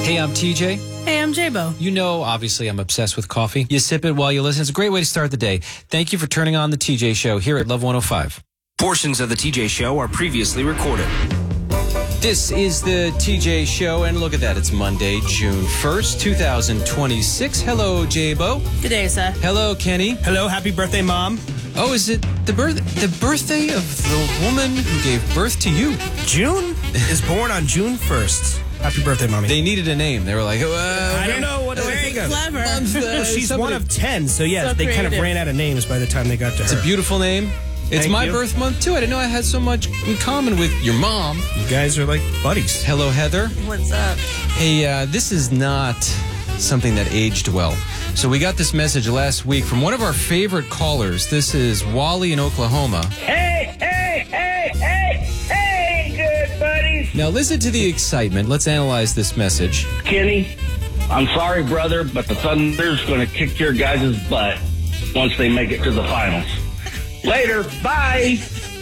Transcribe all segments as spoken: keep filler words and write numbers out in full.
Hey, I'm T J. Hey, I'm J-Bo. You know, obviously, I'm obsessed with coffee. You sip it while you listen. It's a great way to start the day. Thank you for turning on the T J Show here at Love one oh five. Portions of the T J Show are previously recorded. This is the T J Show, and look at that. It's Monday, June first, twenty twenty-six. Hello, J-Bo. Good day, sir. Hello, Kenny. Hello, happy birthday, Mom. Oh, is it the birth the birthday of the woman who gave birth to you? June is born on June first. Happy birthday, Mommy. They needed a name. They were like, uh, I don't know what to think of. Clever. Month, uh, Well, she's somebody- one of ten, so yeah, So they kind of creative. ran out of names by the time they got to her. It's a beautiful name. It's Thank my you. birth month, too. I didn't know I had so much in common with your mom. You guys are like buddies. Hello, Heather. What's up? Hey, uh, this is not something that aged well. So we got this message last week from one of our favorite callers. This is Wally in Oklahoma. Hey, hey, hey, hey, hey, good buddies. Now listen to the excitement. Let's analyze this message. Kenny, I'm sorry, brother, but the Thunder's going to kick your guys' butt once they make it to the finals. Later, bye.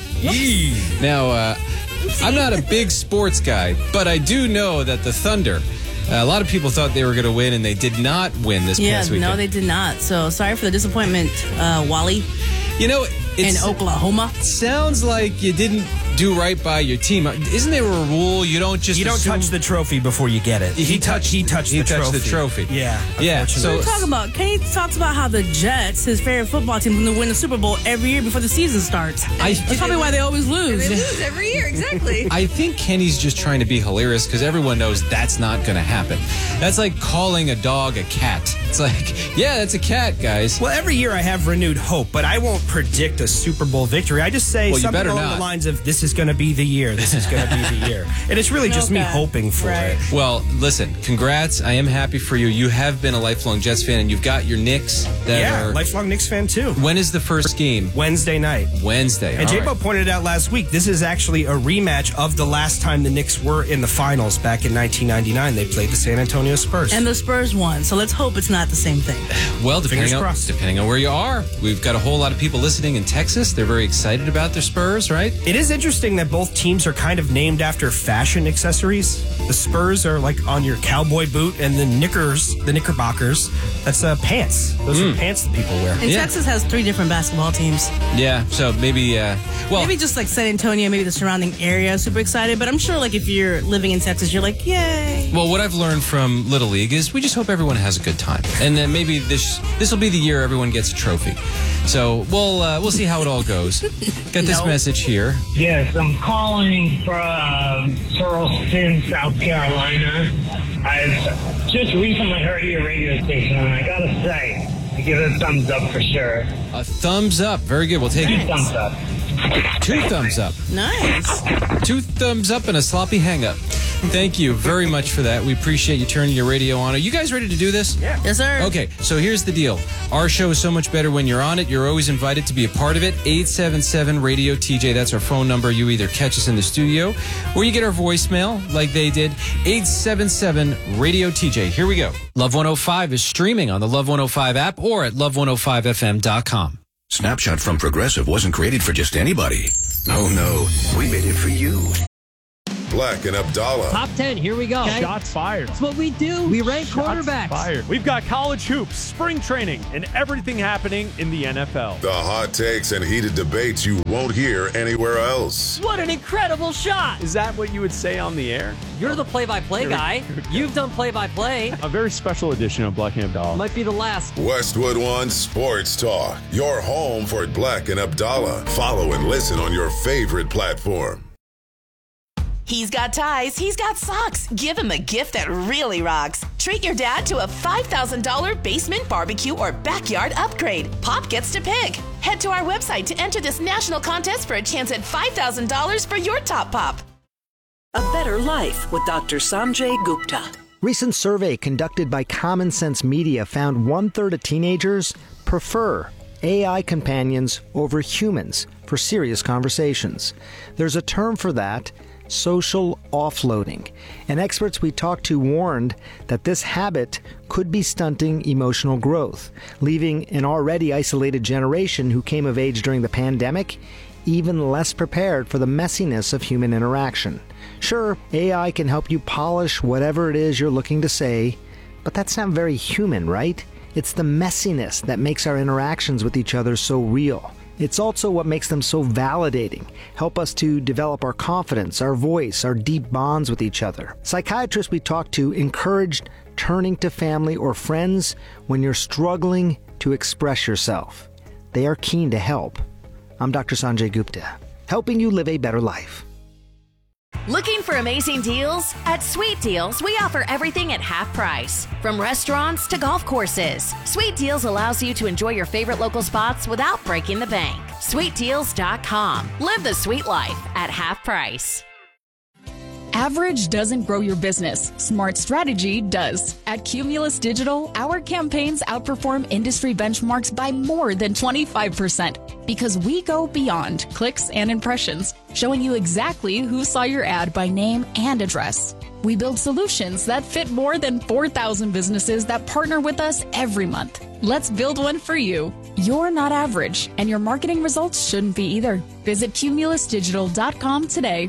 Now, uh, I'm not a big sports guy, but I do know that the Thunder, uh, a lot of people thought they were going to win, and they did not win this Yeah, past weekend. no, they did not. So sorry for the disappointment, uh, Wally You know, in it's, Oklahoma. sounds like you didn't do right by your team. Isn't there a rule? You don't just You don't assume- touch the trophy before you get it. He touched- He touched he the touched trophy. the trophy. Yeah. Yeah, unfortunately. so- What are you talking about? Kenny talks about how the Jets, his favorite football team, going to win the Super Bowl every year before the season starts. I- That's probably why they always lose. They lose every year, exactly. I think Kenny's just trying to be hilarious because everyone knows that's not going to happen. That's like calling a dog a cat. It's like, yeah, that's a cat, guys. Well, every year I have renewed hope, but I won't predict a Super Bowl victory. I just say Well, you something better along not. the lines of, this is going to be the year, this is going to be the year. And it's really just me Okay. hoping for Right. it. Well, listen, congrats. I am happy for you. You have been a lifelong Jets fan, and you've got your Knicks that Yeah, are... lifelong Knicks fan too. When is the first game? Wednesday night. Wednesday. And All J-Bo right. pointed out last week, this is actually a rematch of the last time the Knicks were in the finals back in nineteen ninety-nine. They played the San Antonio Spurs. And the Spurs won, so let's hope it's not the same thing. Well, depending Fingers on, crossed. depending on where you are, we've got a whole lot of people listening in Texas. They're very excited about their Spurs, right? It is interesting that both teams are kind of named after fashion accessories. The Spurs are like on your cowboy boot, and the Knickers, the Knickerbockers, that's uh, pants. Those Hmm. are pants that people wear. And Yeah. Texas has three different basketball teams. Yeah, so maybe, uh, well, Maybe just like San Antonio, maybe the surrounding area, super excited. But I'm sure like if you're living in Texas, you're like, yay. well, what I've learned from Little League is we just hope everyone has a good time. And then maybe this this will be the year everyone gets a trophy. So we'll, uh, we'll see how it all goes. Got this No. message here. Yes, I'm calling from Charleston, South Carolina. I've just recently heard your radio station, and I gotta say, I give it a thumbs up for sure. A thumbs up. Very good. We'll take Two it. thumbs up. Two thumbs up. Nice. Two thumbs up and a sloppy hang up. Thank you very much for that. We appreciate you turning your radio on. Are you guys ready to do this? Yeah. Yes, sir. Okay, so here's the deal. Our show is so much better when you're on it. You're always invited to be a part of it. eight seven seven radio T J. That's our phone number. You either catch us in the studio or you get our voicemail like they did. eight seven seven radio T J. Here we go. Love one oh five is streaming on the Love one oh five app or at love one oh five f m dot com. Snapshot from Progressive wasn't created for just anybody. Oh no, we made it for you. Black and Abdallah. Top ten, here we go. Shots fired. That's what we do. We rank Shots quarterbacks. fired. We've got college hoops, spring training, and everything happening in the N F L. The hot takes and heated debates you won't hear anywhere else. What an incredible shot. Is that what you would say on the air? You're the play-by-play guy. You've done play-by-play. A very special edition of Black and Abdallah. Might be the last. Westwood One Sports Talk. Your home for Black and Abdallah. Follow and listen on your favorite platform. He's got ties, he's got socks. Give him a gift that really rocks. Treat your dad to a five thousand dollars basement barbecue or backyard upgrade. Pop gets to pick. Head to our website to enter this national contest for a chance at five thousand dollars for your top pop. A Better Life with Doctor Sanjay Gupta. Recent survey conducted by Common Sense Media found one-third of teenagers prefer A I companions over humans for serious conversations. There's a term for that, social offloading. And experts we talked to warned that this habit could be stunting emotional growth, leaving an already isolated generation who came of age during the pandemic even less prepared for the messiness of human interaction. Sure, A I can help you polish whatever it is you're looking to say, but that's not very human, right? It's the messiness that makes our interactions with each other so real. It's also what makes them so validating, help us to develop our confidence, our voice, our deep bonds with each other. Psychiatrists we talked to encouraged turning to family or friends when you're struggling to express yourself. They are keen to help. I'm Doctor Sanjay Gupta, helping you live a better life. Looking for amazing deals? At Sweet Deals, we offer everything at half price. From restaurants to golf courses, Sweet Deals allows you to enjoy your favorite local spots without breaking the bank. sweet deals dot com. Live the sweet life at half price. Average doesn't grow your business. Smart strategy does. At Cumulus Digital, our campaigns outperform industry benchmarks by more than twenty-five percent because we go beyond clicks and impressions, showing you exactly who saw your ad by name and address. We build solutions that fit more than four thousand businesses that partner with us every month. Let's build one for you. You're not average, and your marketing results shouldn't be either. Visit cumulus digital dot com today.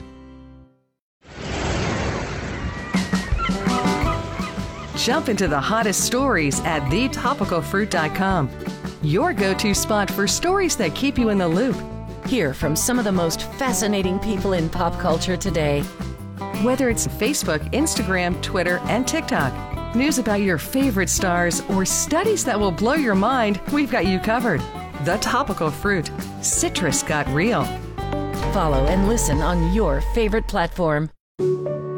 Jump into the hottest stories at the topical fruit dot com. Your go-to spot for stories that keep you in the loop. Hear from some of the most fascinating people in pop culture today. Whether it's Facebook, Instagram, Twitter, and TikTok, news about your favorite stars, or studies that will blow your mind, we've got you covered. The Topical Fruit. Citrus got real. Follow and listen on your favorite platform.